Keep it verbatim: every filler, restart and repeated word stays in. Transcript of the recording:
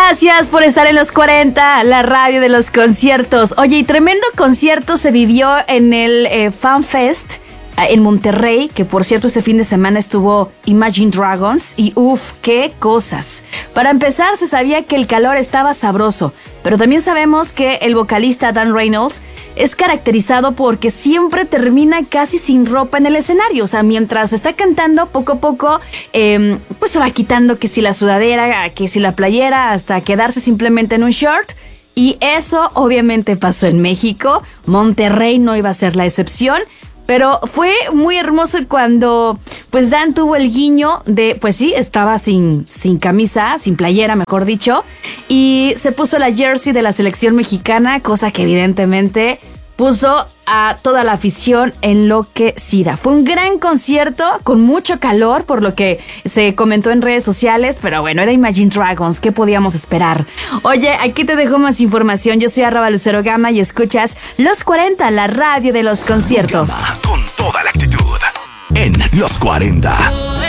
Gracias por estar en los cuarenta, la radio de los conciertos. Oye, y tremendo concierto se vivió en el eh, Fan Fest en Monterrey, que por cierto este fin de semana estuvo Imagine Dragons y uff, qué cosas. Para empezar, se sabía que el calor estaba sabroso, pero también sabemos que el vocalista Dan Reynolds es caracterizado porque siempre termina casi sin ropa en el escenario. O sea, mientras está cantando, poco a poco eh, pues se va quitando que si la sudadera, que si la playera, hasta quedarse simplemente en un short. Y eso obviamente pasó en México. Monterrey no iba a ser la excepción. Pero fue muy hermoso cuando pues Dan tuvo el guiño de, pues sí, estaba sin, sin camisa, sin playera, mejor dicho, y se puso la jersey de la selección mexicana, cosa que evidentemente puso a toda la afición enloquecida. Fue un gran concierto con mucho calor, por lo que se comentó en redes sociales, pero bueno, era Imagine Dragons, ¿qué podíamos esperar? Oye, aquí te dejo más información. Yo soy arroba Lucero Gama y escuchas Los cuarenta, la radio de los conciertos. Con toda la actitud en Los cuarenta.